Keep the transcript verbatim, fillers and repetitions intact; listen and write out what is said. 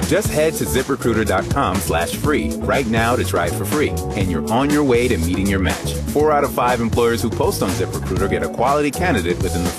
Just head to ZipRecruiter.com slash free right now to try it for free, and you're on your way to meeting your match. Four out of five employers who post on ZipRecruiter get a quality candidate within the